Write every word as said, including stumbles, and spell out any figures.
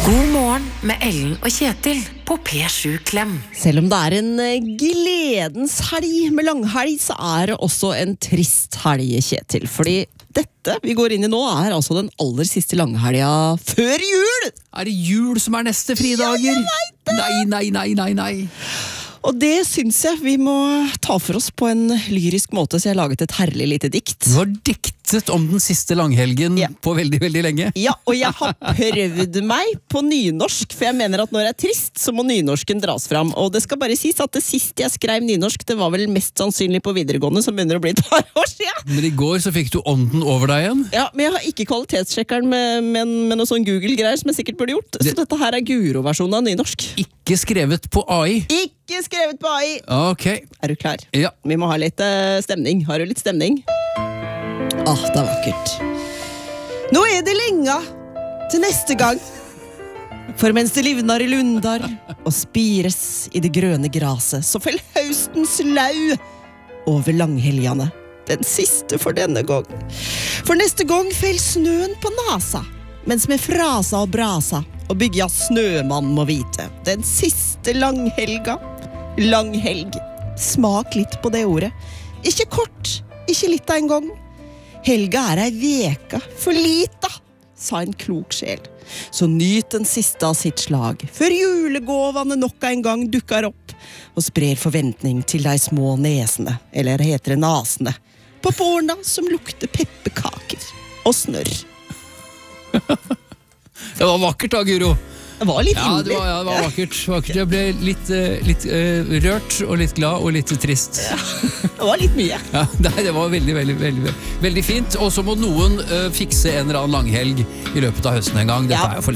God morgen med Ellen og Kjetil på P sju Klem. Selv om det er en gledens helg med langhelg, så er det også en trist helg, Kjetil. Fordi dette vi går inn i nå er altså den aller siste langhelga før jul! Er det jul som er neste fridager? Ja, jeg vet det! Nei, nei, nei, nei, nei. Og det syns jeg vi må ta for oss på en lyrisk måte, så jeg har laget et herlig lite dikt. Du har diktet om den siste langhelgen Ja. på veldig, veldig lenge. Ja, og jeg har prøvd meg på nynorsk, for jeg mener at når det er trist, så må nynorsken dras fram. Og det skal bare sies at det siste jeg skrev nynorsk, det var vel mest sannsynlig på videregående, som begynner å bli et par år siden. Men i går så fikk du ånden over deg igjen. Ja, men jeg har ikke kvalitetssjekkeren med, med, med noe sånn Google-greier som jeg sikkert burde gjort. Det- Så dette her er Guro-versjonen av nynorsk. Ikke skrevet på A I. Ikke skrevet på A I! Ok, Er du klar? ja. Vi må ha litt eh, stemning. Har du litt stemning? Åh, det er vakkert. Nå er det lenge til neste gang. For mens det livnar i lundar og spires i det grønne graset, så fell høstens lau over langhelgene. Den siste for denne gang. For neste gang fell snøen på nasa, mens vi frasa og brasa og bygja snømann må vite. Den siste langhelga. Langhelg. Smak litt på det ordet. Ikke kort, ikke litt av en gang. Helga er ei veka for lita, sa en klok sjel. Så nyt den siste av sitt slag, før julegåvane nok en gang dukkar opp, og sprer forventning til de små nesene, eller heter det nasene, på borna som lukter pepperkaker og snørr. Det var vakkert da, Guro. Det var litt Ja, det inderlig. var, ja, det var vakkert. vakkert. Jeg ble litt, eh, litt eh, rørt og litt glad og litt trist. Det var litt mye. Ja, nei, det var veldig, veldig, veldig, veldig fint. Og så må noen eh, fikse en eller annen langhelg i løpet av høsten en gang. Dette Ja. er jo for